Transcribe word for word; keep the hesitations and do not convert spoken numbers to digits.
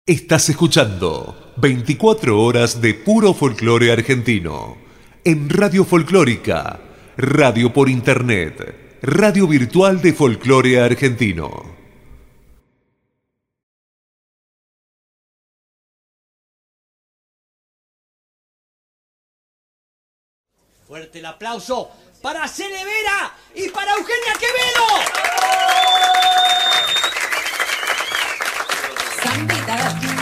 Estás escuchando veinticuatro horas de puro folclore argentino en Radio Folclórica, radio por internet, radio virtual de folclore argentino. Fuerte el aplauso para Cele Vera y para Eugenia Quevedo. Sambita.